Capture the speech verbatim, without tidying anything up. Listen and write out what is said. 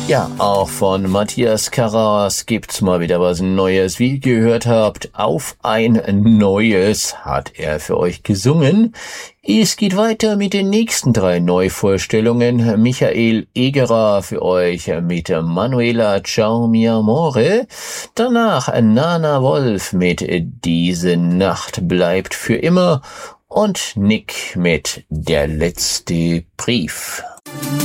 Ja, auch von Matthias Karas gibt's mal wieder was Neues. Wie ihr gehört habt, auf ein Neues hat er für euch gesungen. Es geht weiter mit den nächsten drei Neuvorstellungen. Michael Egerer für euch mit Manuela Ciao mi amore. Danach Nana Wolf mit Diese Nacht bleibt für immer. Und Nick mit Der letzte Brief.